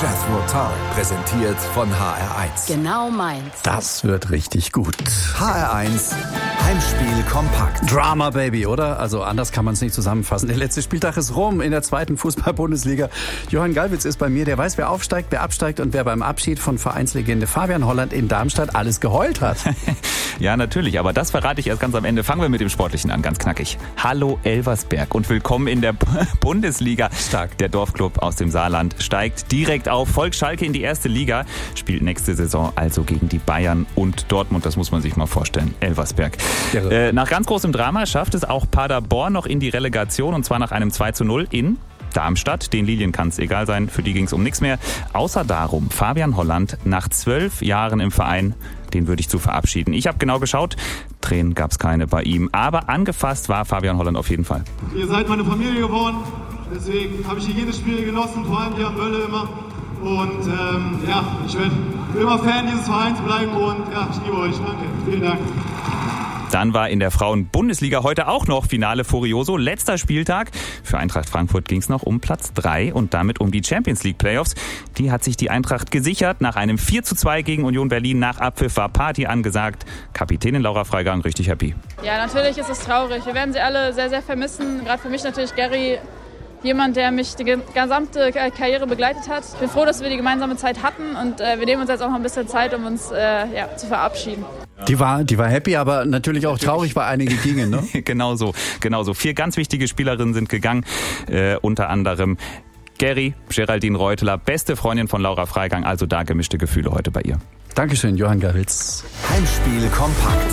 Jethro Tull, präsentiert von HR1. Genau meins. Das wird richtig gut. HR1 Heimspiel kompakt. Drama Baby, oder? Also anders kann man es nicht zusammenfassen. Der letzte Spieltag ist rum in der 2. Fußball-Bundesliga. Johann Gallwitz ist bei mir, der weiß, wer aufsteigt, wer absteigt und wer beim Abschied von Vereinslegende Fabian Holland in Darmstadt alles geheult hat. Ja, natürlich, aber das verrate ich erst ganz am Ende. Fangen wir mit dem Sportlichen an, ganz knackig. Hallo Elversberg und willkommen in der Bundesliga. Stark. Der Dorfclub aus dem Saarland steigt direkt auf, folgt Schalke in die 1. Liga, spielt nächste Saison also gegen die Bayern und Dortmund. Das muss man sich mal vorstellen, Elversberg. Nach ganz großem Drama schafft es auch Paderborn noch in die Relegation, und zwar nach einem 2:0 in Darmstadt. Den Lilien kann es egal sein, für die ging es um nichts mehr. Außer darum, Fabian Holland nach 12 Jahren im Verein, den würde ich zu verabschieden. Ich habe genau geschaut, Tränen gab es keine bei ihm, aber angefasst war Fabian Holland auf jeden Fall. Ihr seid meine Familie geworden, deswegen habe ich hier jedes Spiel genossen, vor allem hier am Bölle immer. Und ich werde immer Fan dieses Vereins bleiben und ich liebe euch. Danke, vielen Dank. Dann war in der Frauen-Bundesliga heute auch noch Finale Furioso. Letzter Spieltag. Für Eintracht Frankfurt ging es noch um Platz 3 und damit um die Champions League Playoffs. Die hat sich die Eintracht gesichert. Nach einem 4:2 gegen Union Berlin nach Abpfiff war Party angesagt. Kapitänin Laura Freigang richtig happy. Ja, natürlich ist es traurig. Wir werden sie alle sehr, sehr vermissen. Gerade für mich natürlich Gary. Jemand, der mich die gesamte Karriere begleitet hat. Ich bin froh, dass wir die gemeinsame Zeit hatten und wir nehmen uns jetzt auch noch ein bisschen Zeit, um uns zu verabschieden. Die war happy, aber natürlich auch traurig, weil einige gingen, ne? Genau so. 4 ganz wichtige Spielerinnen sind gegangen, unter anderem Gary, Geraldine Reuteler, beste Freundin von Laura Freigang, also da gemischte Gefühle heute bei ihr. Dankeschön, Johann Gallwitz. Heimspiel kompakt.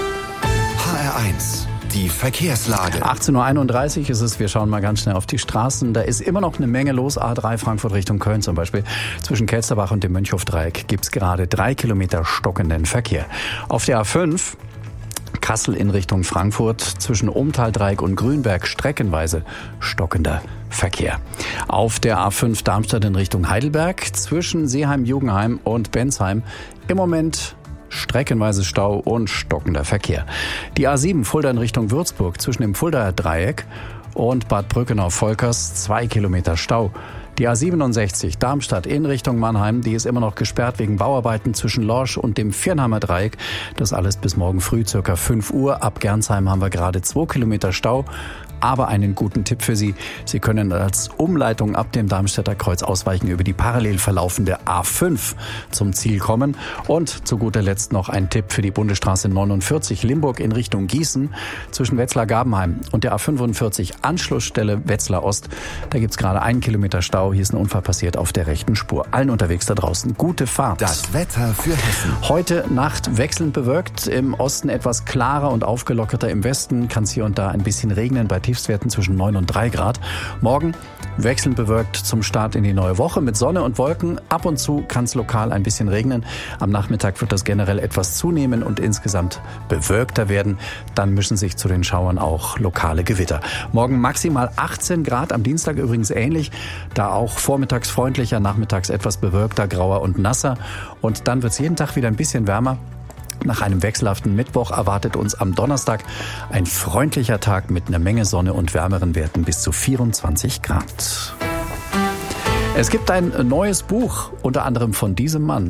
HR1. Die Verkehrslage. 18:31 Uhr ist es. Wir schauen mal ganz schnell auf die Straßen. Da ist immer noch eine Menge los. A3 Frankfurt Richtung Köln zum Beispiel. Zwischen Kelsterbach und dem Mönchhofdreieck gibt es gerade 3 Kilometer stockenden Verkehr. Auf der A5 Kassel in Richtung Frankfurt zwischen Ohmtaldreieck und Grünberg streckenweise stockender Verkehr. Auf der A5 Darmstadt in Richtung Heidelberg zwischen Seeheim-Jugenheim und Bensheim im Moment streckenweise Stau und stockender Verkehr. Die A7 Fulda in Richtung Würzburg zwischen dem Fuldaer Dreieck und Bad Brückenau-Volkers 2 Kilometer Stau. Die A67 Darmstadt in Richtung Mannheim, die ist immer noch gesperrt wegen Bauarbeiten zwischen Lorsch und dem Viernheimer Dreieck. Das alles bis morgen früh, ca. 5 Uhr. Ab Gernsheim haben wir gerade 2 Kilometer Stau. Aber einen guten Tipp für Sie. Sie können als Umleitung ab dem Darmstädter Kreuz ausweichen über die parallel verlaufende A5 zum Ziel kommen. Und zu guter Letzt noch ein Tipp für die Bundesstraße 49 Limburg in Richtung Gießen zwischen Wetzlar-Gabenheim und der A45 Anschlussstelle Wetzlar Ost. Da gibt's gerade 1 Kilometer Stau. Hier ist ein Unfall passiert auf der rechten Spur. Allen unterwegs da draußen gute Fahrt. Das Wetter für Hessen. Heute Nacht wechselnd bewölkt, im Osten etwas klarer und aufgelockerter, im Westen kann es hier und da ein bisschen regnen bei Tiefstwerten zwischen 9 und 3 Grad. Morgen wechselnd bewölkt zum Start in die neue Woche mit Sonne und Wolken. Ab und zu kann es lokal ein bisschen regnen. Am Nachmittag wird das generell etwas zunehmen und insgesamt bewölkter werden. Dann mischen sich zu den Schauern auch lokale Gewitter. Morgen maximal 18 Grad, am Dienstag übrigens ähnlich. Da auch vormittags freundlicher, nachmittags etwas bewölkter, grauer und nasser. Und dann wird es jeden Tag wieder ein bisschen wärmer. Nach einem wechselhaften Mittwoch erwartet uns am Donnerstag ein freundlicher Tag mit einer Menge Sonne und wärmeren Werten bis zu 24 Grad. Es gibt ein neues Buch, unter anderem von diesem Mann.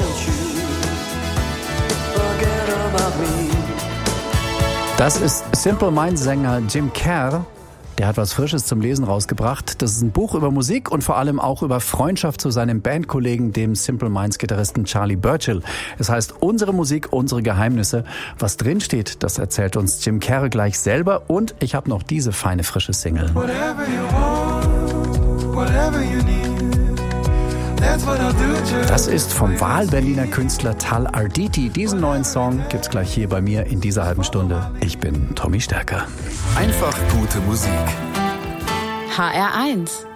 Das ist Simple Minds-Sänger Jim Kerr. Der hat was Frisches zum Lesen rausgebracht. Das ist ein Buch über Musik und vor allem auch über Freundschaft zu seinem Bandkollegen, dem Simple Minds-Gitarristen Charlie Burchill. Es heißt Unsere Musik, unsere Geheimnisse. Was drinsteht, das erzählt uns Jim Kerr gleich selber. Und ich habe noch diese feine, frische Single. Das ist vom Wahlberliner Künstler Tal Arditi. Diesen neuen Song gibt's gleich hier bei mir in dieser halben Stunde. Ich bin Tommy Stärker. Einfach gute Musik. HR1